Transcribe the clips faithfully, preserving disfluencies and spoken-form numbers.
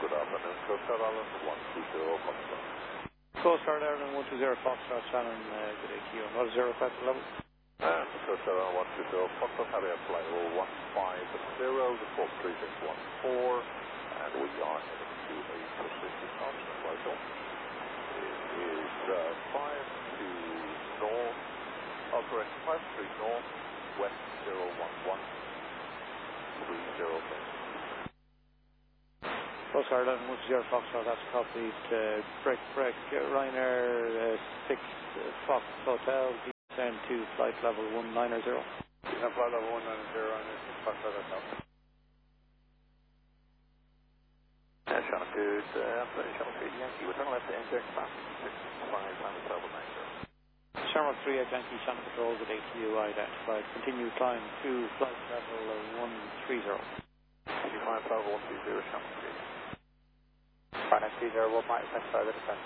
Good afternoon, Coast Guard Island, one two zero, Foxtrot. Coast Guard Ireland, one two zero, Foxtrot, Shannon, uh, good day to you. And what is your request level? And Coast Guard Island, one two zero, Foxtrot, Harrier, flight level one five zero, the four three six one four, and we are heading to a persistent option flight zone. It is uh, five two north, oh correct, five three north, west zero one one, three zero six. Coast Guard Ireland, one two zero, Foxtrot, that's copied. Uh, break, break, uh, Ryanair uh, six, uh, Fox Hotel, descend to flight level one nine zero. Descend flight level one nine zero, and this is Foxtrot, that's out. Yeah, Shannon, good, uh, Shannon three Yankee, we're turning left to enter, fast six five, Shannon level nine zero. Shamrock three eight Yankee, Shannon Patrol, good day to you, identified. Continue climb to flight level uh, one three zero. Continue climb flight level one three zero, Shannon three. Ryanair three zero one, might affect further descent.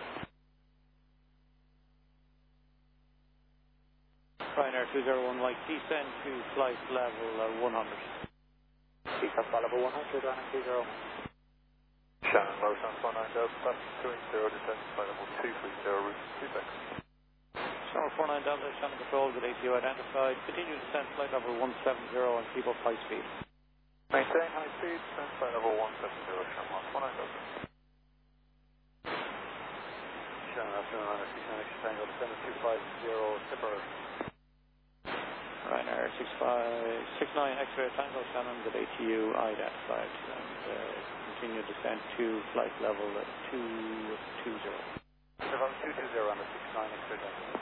Ryanair two zero one, like descend to flight level uh, one hundred. Descend flight level one hundred, Ryanair two zero. Shannon, low Shannon four nine Delta, fast two zero, descend flight level two three zero, route two six. Shamrock four nine Delta, Shannon Patrol, good day to you, identified. Continue descent flight level one seven zero and keep up high speed. Maintain high speed, descend flight level one seven zero, Shamrock four nine Delta. Shannon, afternoon, Ryanair six nine X Tango, descend two five zero, Tipper. Ryanair six five six nine X-ray Tango, Shannon, good day to you, identified. And uh, continue descent to flight level two two zero. two two zero on the six nine X-ray Tango.